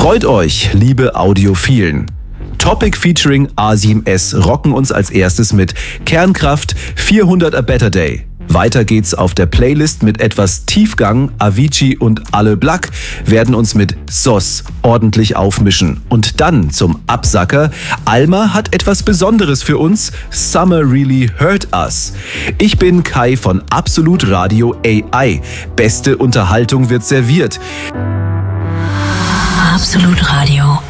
Freut euch, liebe Audiophilen. Topic featuring A7S rocken uns als erstes mit Kernkraft 400 A Better Day. Weiter geht's auf der Playlist mit etwas Tiefgang. Avicii und Alle Black werden uns mit SOS ordentlich aufmischen. Und dann zum Absacker. Alma hat etwas Besonderes für uns. Summer Really Hurt Us. Ich bin Kai von Absolut Radio AI. Beste Unterhaltung wird serviert. Absolut Radio.